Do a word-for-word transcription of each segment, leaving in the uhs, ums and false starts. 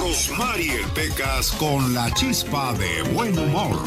Rosmarie Pecas con la chispa de buen humor.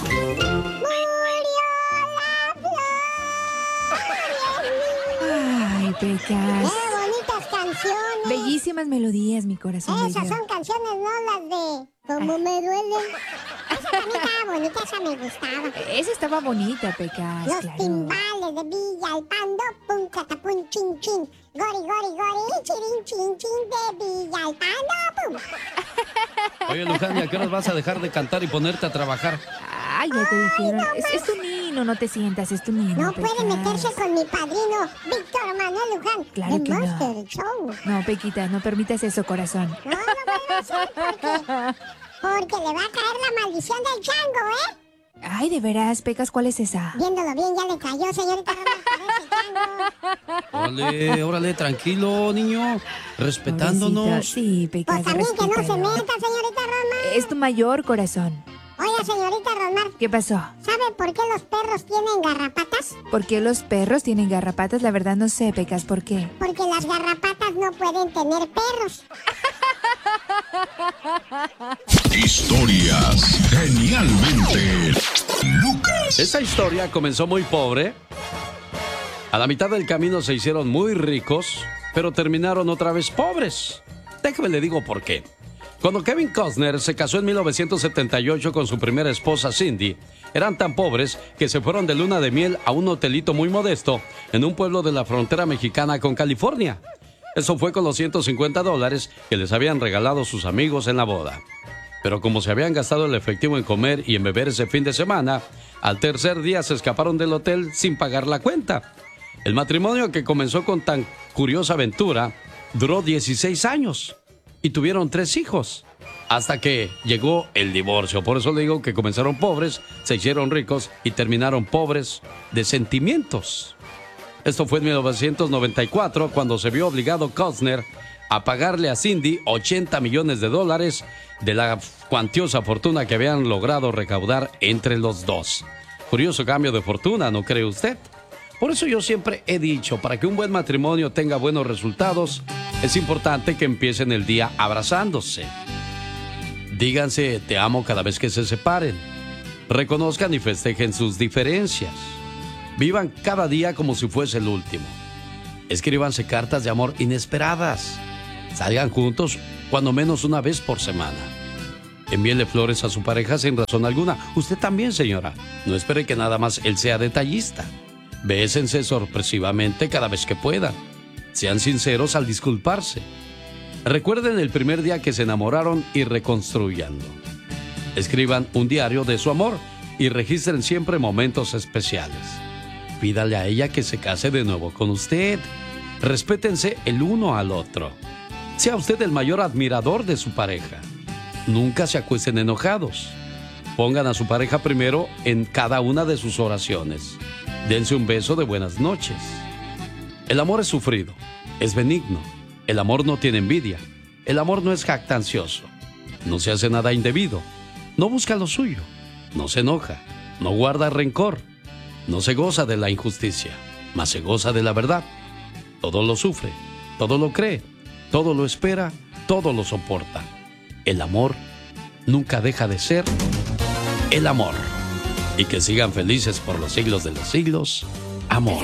Ay, Pecas. ¡Qué bonitas canciones! Bellísimas melodías, mi corazón. Esas bello. son canciones, no las de Como Ay. me duele. Esa también estaba bonita, esa me gustaba. Esa estaba bonita, Pecas, Los claro. timbales de Villalpando, pum, catapum, chin, chin. Gori, gori, gori, chirin, chin, chin, de Villalpando, pum. Oye, Luján, ¿a qué horas vas a dejar de cantar y ponerte a trabajar? Ay, ya te dijeron. Es, es tu nino, no te sientas, es tu nino. No puede Pecas. meterse con mi padrino, Víctor Manuel Luján, Claro de que no. Monster Show. No, Pequita, no permitas eso, corazón. No, no puede hacer porque, porque le va a caer la maldición del chango, ¿eh? Ay, de veras, Pecas, ¿cuál es esa? Viéndolo bien, ya le cayó, señorita Roma, parece chango. Órale, órale, tranquilo, niño. Respetándonos. Pobrecito. Sí, Pecas, Pues también que no se respétalo. meta, señorita Roma. Es tu mayor corazón. Oiga, señorita Rosmar, ¿Qué pasó? ¿sabe por qué los perros tienen garrapatas? ¿Por qué los perros tienen garrapatas? La verdad no sé, Pecas, ¿por qué? Porque las garrapatas no pueden tener perros. Historias genialmente Lucas. Esta historia comenzó muy pobre. A la mitad del camino se hicieron muy ricos, pero terminaron otra vez pobres. Déjame le digo por qué. Cuando Kevin Costner se casó en mil novecientos setenta y ocho con su primera esposa Cindy, eran tan pobres que se fueron de luna de miel a un hotelito muy modesto en un pueblo de la frontera mexicana con California. Eso fue con los ciento cincuenta dólares que les habían regalado sus amigos en la boda. Pero como se habían gastado el efectivo en comer y en beber ese fin de semana, al tercer día se escaparon del hotel sin pagar la cuenta. El matrimonio, que comenzó con tan curiosa aventura, duró dieciséis años y tuvieron tres hijos, hasta que llegó el divorcio. Por eso le digo que comenzaron pobres, se hicieron ricos y terminaron pobres de sentimientos. Esto fue en mil novecientos noventa y cuatro, cuando se vio obligado Costner a pagarle a Cindy ochenta millones de dólares de la cuantiosa fortuna que habían logrado recaudar entre los dos. Curioso cambio de fortuna, ¿no cree usted? Por eso yo siempre he dicho, para que un buen matrimonio tenga buenos resultados, es importante que empiecen el día abrazándose. Díganse te amo cada vez que se separen. Reconozcan y festejen sus diferencias. Vivan cada día como si fuese el último. Escríbanse cartas de amor inesperadas. Salgan juntos cuando menos una vez por semana. Envíenle flores a su pareja sin razón alguna. Usted también, señora. No espere que nada más él sea detallista. Bésense sorpresivamente cada vez que puedan. Sean sinceros al disculparse. Recuerden el primer día que se enamoraron y reconstruyanlo. Escriban un diario de su amor y registren siempre momentos especiales. Pídale a ella que se case de nuevo con usted. Respétense el uno al otro. Sea usted el mayor admirador de su pareja. Nunca se acuesten enojados. Pongan a su pareja primero en cada una de sus oraciones. Dense un beso de buenas noches. El amor es sufrido, es benigno. El amor no tiene envidia. El amor no es jactancioso. No se hace nada indebido. No busca lo suyo. No se enoja. No guarda rencor. No se goza de la injusticia, mas se goza de la verdad. Todo lo sufre, todo lo cree, todo lo espera, todo lo soporta. El amor nunca deja de ser el amor. Y que sigan felices por los siglos de los siglos. Amor.